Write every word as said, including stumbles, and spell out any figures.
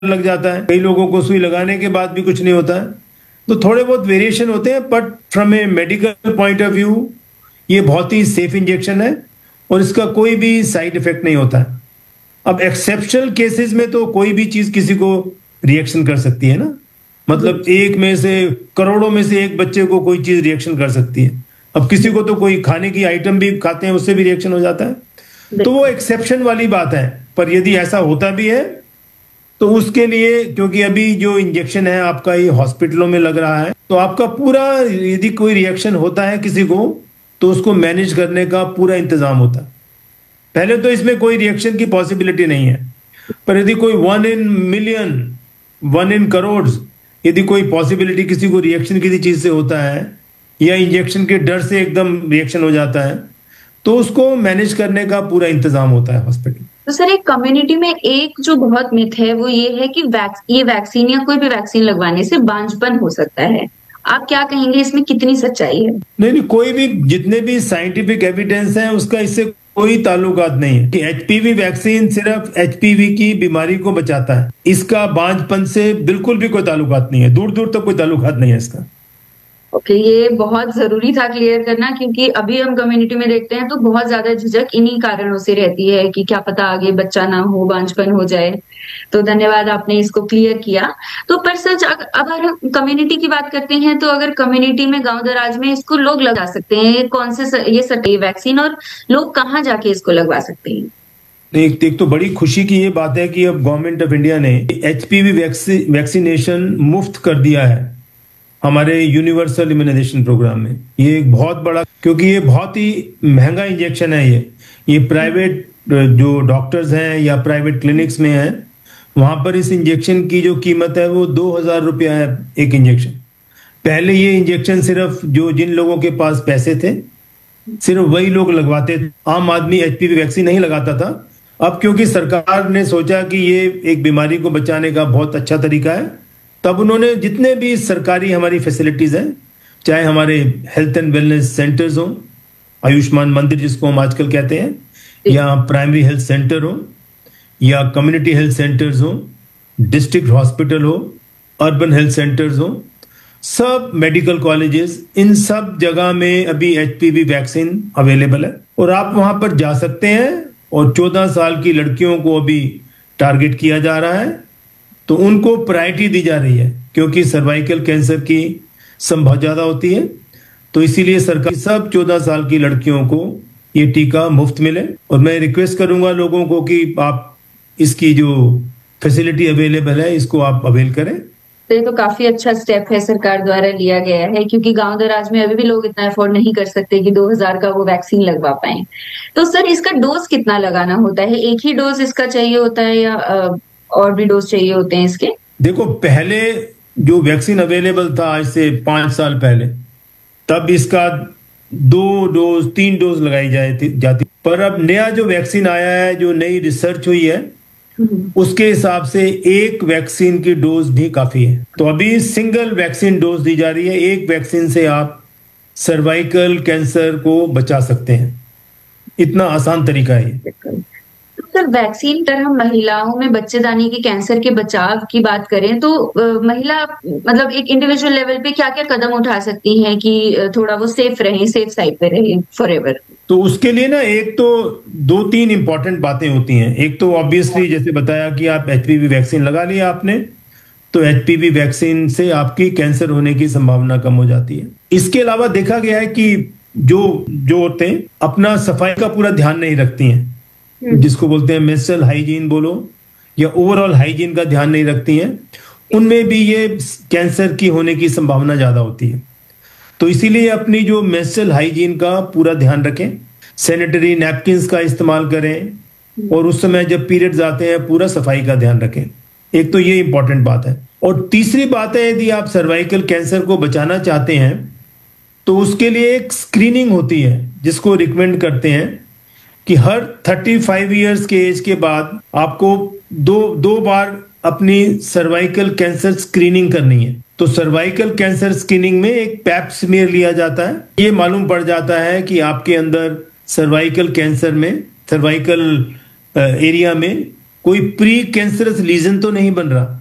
लग जाता है, कई लोगों को सुई लगाने के बाद भी कुछ नहीं होता है। तो थोड़े बहुत वेरिएशन होते हैं, but from A medical point of view ये बहुत ही सेफ इंजेक्शन है और इसका कोई भी साइड इफेक्ट नहीं होता है। अब एक्सेप्शनल केसेस में तो कोई भी चीज किसी को रिएक्शन कर सकती है ना, मतलब एक में से करोड़ों में से एक बच्चे को कोई चीज रिएक्शन कर सकती है। अब किसी को तो कोई खाने की आइटम भी खाते हैं उससे भी रिएक्शन हो जाता है, तो वो एक्सेप्शन वाली बात है। पर यदि ऐसा होता भी है तो उसके लिए, क्योंकि अभी जो इंजेक्शन है आपका ये हॉस्पिटलों में लग रहा है, तो आपका पूरा, यदि कोई रिएक्शन होता है किसी को तो उसको मैनेज करने का पूरा इंतजाम होता है। पहले तो इसमें कोई रिएक्शन की पॉसिबिलिटी नहीं है, पर यदि कोई one in million, one in crore यदि कोई पॉसिबिलिटी किसी को रिएक्शन किसी चीज से होता है या इंजेक्शन के डर से एकदम रिएक्शन हो जाता है, तो उसको मैनेज करने का पूरा इंतजाम होता है हॉस्पिटल। तो सर, एक कम्युनिटी में एक जो बहुत मिथ है वो ये है कि वैक्स, ये वैक्सीन या कोई भी वैक्सीन लगवाने से बांझपन हो सकता है। आप क्या कहेंगे, इसमें कितनी सच्चाई है? नहीं नहीं, कोई भी, जितने भी साइंटिफिक एविडेंस है उसका इससे कोई ताल्लुकात नहीं है कि एचपीवी वैक्सीन सिर्फ एचपीवी की बीमारी को बचाता है। इसका बांझपन से बिल्कुल भी कोई ताल्लुकात नहीं है, दूर दूर तक कोई ताल्लुकात नहीं है इसका। ओके okay, ये बहुत जरूरी था क्लियर करना, क्योंकि अभी हम कम्युनिटी में देखते हैं तो बहुत ज्यादा झिझक इन्हीं कारणों से रहती है कि क्या पता आगे बच्चा ना हो, बांझपन हो जाए। तो धन्यवाद, आपने इसको क्लियर किया। तो पर सच, अगर हम कम्युनिटी की बात करते हैं तो अगर कम्युनिटी में, गांव दराज में इसको लोग लगा सकते हैं, कौन से ये सही वैक्सीन, और लोग कहाँ जाके इसको लगवा सकते हैं? एक, एक तो बड़ी खुशी की ये बात है कि अब गवर्नमेंट ऑफ इंडिया ने एचपीवी वैक्सीनेशन मुफ्त कर दिया है हमारे यूनिवर्सल इम्यूनाइजेशन प्रोग्राम में। ये एक बहुत बड़ा, क्योंकि ये बहुत ही महंगा इंजेक्शन है। ये ये प्राइवेट जो डॉक्टर्स हैं या प्राइवेट क्लिनिक्स में हैं, वहां पर इस इंजेक्शन की जो कीमत है वो दो हजार रुपया है एक इंजेक्शन। पहले ये इंजेक्शन सिर्फ जो जिन लोगों के पास पैसे थे सिर्फ वही लोग लगवाते थे, आम आदमी एचपीवी वैक्सीन नहीं लगाता था। अब क्योंकि सरकार ने सोचा कि ये एक बीमारी को बचाने का बहुत अच्छा तरीका है, तब उन्होंने जितने भी सरकारी हमारी फैसिलिटीज हैं, चाहे हमारे हेल्थ एंड वेलनेस सेंटर्स हो, आयुष्मान मंदिर जिसको हम आजकल कहते हैं, या प्राइमरी हेल्थ सेंटर हो, या कम्युनिटी हेल्थ सेंटर्स हो, डिस्ट्रिक्ट हॉस्पिटल हो, अर्बन हेल्थ सेंटर्स हो, सब मेडिकल कॉलेजेस, इन सब जगह में अभी एचपीवी वैक्सीन अवेलेबल है और आप वहां पर जा सकते हैं। और चौदह साल की लड़कियों को अभी टारगेट किया जा रहा है, तो उनको प्रायोरिटी दी जा रही है क्योंकि सर्वाइकल कैंसर की संभावना ज्यादा होती है। तो इसीलिए सरकार सब चौदह साल की लड़कियों को ये टीका मुफ्त मिले। और मैं रिक्वेस्ट करूंगा लोगों को कि आप इसकी जो फैसिलिटी अवेलेबल है इसको आप अवेल करें। तो ये तो काफी अच्छा स्टेप है सरकार द्वारा लिया गया है, क्योंकि गांव दराज में अभी भी लोग इतना अफोर्ड नहीं कर सकते कि दो हजार का वो वैक्सीन लगवा पाए। तो सर, इसका डोज कितना लगाना होता है? एक ही डोज इसका चाहिए होता है या और भी डोज चाहिए होते हैं इसके? देखो, पहले जो वैक्सीन अवेलेबल था आज से पांच साल पहले, तब इसका दो डोज तीन डोज लगाई जाती, पर अब नया जो वैक्सीन आया है, जो नई रिसर्च हुई है, उसके हिसाब से एक वैक्सीन की डोज भी काफी है। तो अभी सिंगल वैक्सीन डोज दी जा रही है, एक वैक्सीन से आप सर्वाइकल कैंसर को बचा सकते हैं। इतना आसान तरीका है। तो सर, वैक्सीन पर हम महिलाओं में बच्चेदानी के कैंसर के बचाव की बात करें तो आ, महिला मतलब एक इंडिविजुअल लेवल पे क्या क्या कदम उठा सकती हैं कि थोड़ा वो सेफ रहे, सेफ साइड पे रहे फॉर एवर? तो उसके लिए ना, एक तो दो तीन इंपॉर्टेंट बातें होती हैं। एक तो ऑब्वियसली जैसे बताया कि आप एचपीवी वैक्सीन लगा लिया आपने, तो एचपीवी वैक्सीन से आपकी कैंसर होने की संभावना कम हो जाती है। इसके अलावा देखा गया है कि जो जो औरतें अपना सफाई का पूरा ध्यान नहीं रखती हैं, जिसको बोलते हैं मेंस्ट्रुअल हाइजीन बोलो या ओवरऑल हाइजीन का ध्यान नहीं रखती हैं, उनमें भी ये कैंसर की होने की संभावना ज्यादा होती है। तो इसीलिए अपनी जो मेंस्ट्रुअल हाइजीन का पूरा ध्यान रखें, सैनिटरी नैपकिन्स का इस्तेमाल करें और उस समय जब पीरियड्स आते हैं पूरा सफाई का ध्यान रखें। एक तो ये इंपॉर्टेंट बात है। और तीसरी बात है, यदि आप सर्वाइकल कैंसर को बचाना चाहते हैं तो उसके लिए एक स्क्रीनिंग होती है जिसको रिकमेंड करते हैं कि हर पैंतीस इयर्स के एज के बाद आपको दो दो बार अपनी सर्वाइकल कैंसर स्क्रीनिंग करनी है। तो सर्वाइकल कैंसर स्क्रीनिंग में एक पैप स्मीयर लिया जाता है। ये मालूम पड़ जाता है कि आपके अंदर सर्वाइकल कैंसर में, सर्वाइकल एरिया में कोई प्री कैंसरस लीजन तो नहीं बन रहा।